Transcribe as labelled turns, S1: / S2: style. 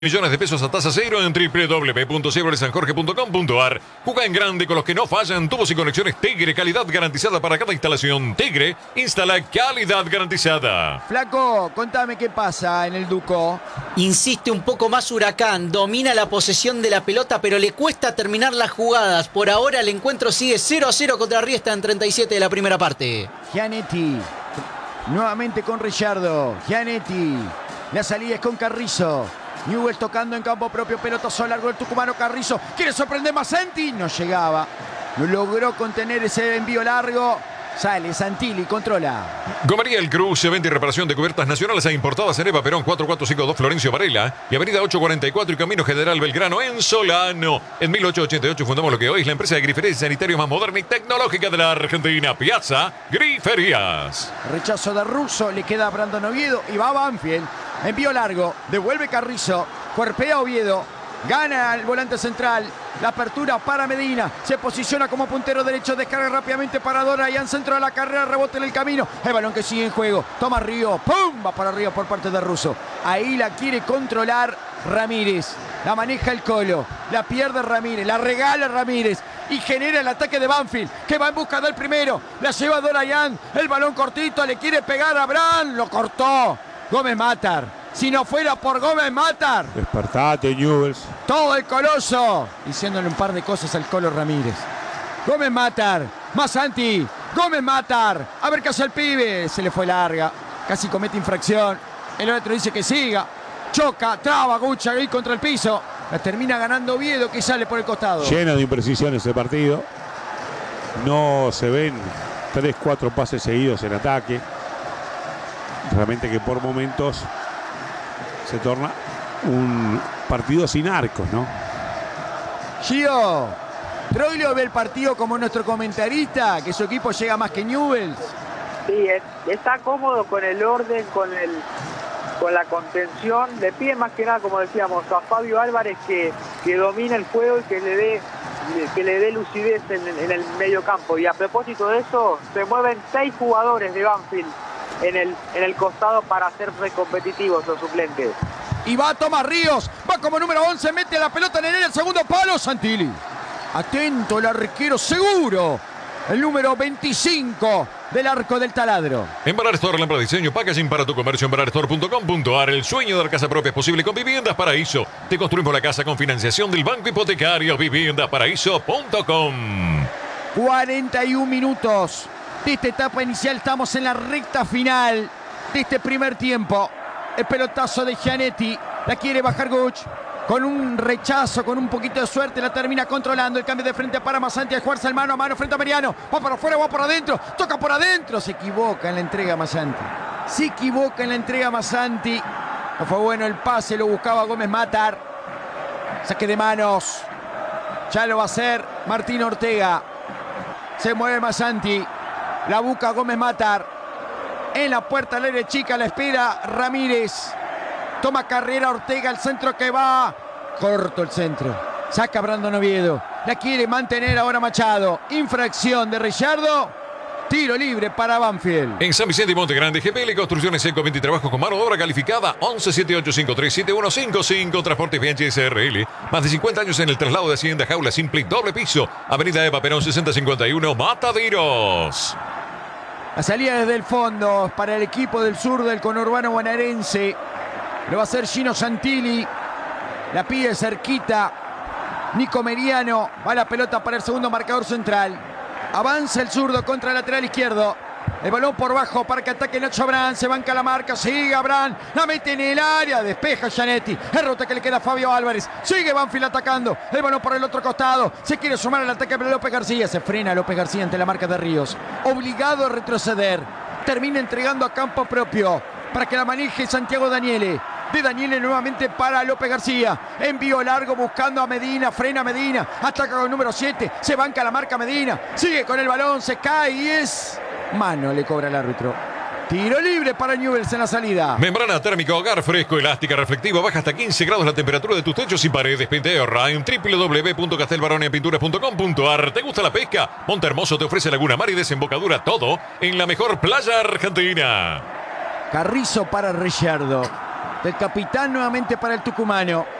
S1: Millones de pesos a tasa cero en www.cebrolesanjorge.com.ar. Juega en grande con los que no fallan. Tubos y conexiones Tigre, calidad garantizada para cada instalación. Tigre, instala calidad garantizada.
S2: Flaco, contame qué pasa en el Duco.
S3: Insiste un poco más Huracán, domina la posesión de la pelota, pero le cuesta terminar las jugadas. Por ahora el encuentro sigue 0-0 contra Riestra en 37 de la primera parte.
S2: Gianetti, nuevamente con Richardo. Gianetti, la salida es con Carrizo. Newell tocando en campo propio, pelotazo largo del tucumano Carrizo. Quiere sorprender más Santi, no llegaba. No logró contener ese envío largo. Sale Santilli, controla.
S1: Gomería El Cruz, venta y reparación de cubiertas nacionales e importadas en Eva Perón 4452 Florencio Varela y Avenida 844 y Camino General Belgrano en Solano. En 1888 fundamos lo que hoy es la empresa de griferías y sanitarios más moderna y tecnológica de la Argentina, Piazza Griferías.
S2: Rechazo de Russo, le queda a Brandon Oviedo y va a Banfield. Envío largo, devuelve Carrizo, cuerpea Oviedo, gana el volante central, la apertura para Medina, se posiciona como puntero derecho, descarga rápidamente para Dorayan, centro de la carrera, rebote en el camino, el balón que sigue en juego, toma Río, ¡pum! Va para arriba por parte de Russo, ahí la quiere controlar Ramírez, la maneja el Colo, la pierde Ramírez, la regala Ramírez y genera el ataque de Banfield, que va en busca del primero, la lleva Dorayan, el balón cortito, le quiere pegar a Bran, lo cortó. Gómez Matar, si no fuera por Gómez Matar.
S4: Despertate, Newells.
S2: Todo el Coloso, diciéndole un par de cosas al Colo Ramírez. Gómez Matar, más Santi, Gómez Matar, a ver qué hace el pibe. Se le fue larga, casi comete infracción. El otro dice que siga, choca, traba, Gucha ahí contra el piso. La termina ganando Oviedo, que sale por el costado.
S4: Lleno de imprecisiones ese partido. No se ven 3-4 pases seguidos en ataque. Realmente que por momentos se torna un partido sin arcos, ¿no?
S2: Gio, Troglio ve el partido como nuestro comentarista, que su equipo llega más que Newell's.
S5: Sí, está cómodo con el orden, con la contención. Le pide más que nada, como decíamos, a Fabio Álvarez que domine el juego y que le dé lucidez en el medio campo. Y a propósito de eso, se mueven 6 jugadores de Banfield en el costado para hacerse competitivos los suplentes.
S2: Y va Tomás Ríos, va como número 11, mete la pelota en el segundo palo, Santilli. Atento el arquero seguro, el número 25 del arco del taladro.
S1: En Balar Store, lámpara de diseño, packaging para tu comercio en balarstore.com.ar. El sueño de la casa propia es posible con Viviendas Paraíso. Te construimos la casa con financiación del Banco Hipotecario. Viviendasparaíso.com.
S2: 41 minutos de esta etapa inicial, estamos en la recta final de este primer tiempo. El pelotazo de Gianetti, la quiere bajar Guch, con un rechazo, con un poquito de suerte, la termina controlando, el cambio de frente para Masanti, a jugarse el mano a mano frente a Mariano, va para afuera, va por adentro, toca por adentro, se equivoca en la entrega Masanti, no fue bueno el pase, lo buscaba Gómez Matar, saque de manos, ya lo va a hacer Martín Ortega, se mueve Masanti, la busca Gómez Matar. En la puerta al aire chica la espera Ramírez. Toma carrera Ortega, el centro que va. Corto el centro. Saca Brandon Oviedo. La quiere mantener ahora Machado. Infracción de Richardo. Tiro libre para Banfield.
S1: En San Vicente y Monte Grande, GPL Construcciones Eco 20 trabajos con mano de obra calificada. 1178537155. Transportes Bianchi SRL. Más de 50 años en el traslado de Hacienda, jaula simple y doble piso. Avenida Eva Perón 6051, Mataderos.
S2: La salida desde el fondo para el equipo del sur del conurbano bonaerense. Lo va a hacer Gino Santilli. La pide cerquita Nico Meriano. Va la pelota para el segundo marcador central. Avanza el zurdo contra el lateral izquierdo. El balón por bajo para que ataque Nacho Abrán. Se banca la marca. Sigue Abrán. La mete en el área. Despeja Gianetti. El rota que le queda a Fabio Álvarez. Sigue Banfield atacando. El balón por el otro costado. Se quiere sumar al ataque de López García. Se frena López García ante la marca de Ríos. Obligado a retroceder. Termina entregando a campo propio para que la maneje Santiago Daniele. De Daniele nuevamente para López García. Envío largo buscando a Medina. Frena Medina. Ataca con el número 7. Se banca la marca Medina. Sigue con el balón. Se cae y es mano. Le cobra el árbitro. Tiro libre para Newell's en la salida.
S1: Membrana térmica, hogar fresco, elástica, reflectiva. Baja hasta 15 grados la temperatura de tus techos y paredes. Pinteorra en www.castelbaroneapinturas.com.ar. ¿Te gusta la pesca? Monte Hermoso te ofrece Laguna Mar y desembocadura. Todo en la mejor playa argentina.
S2: Carrizo para Richardo. del capitán nuevamente para el tucumano.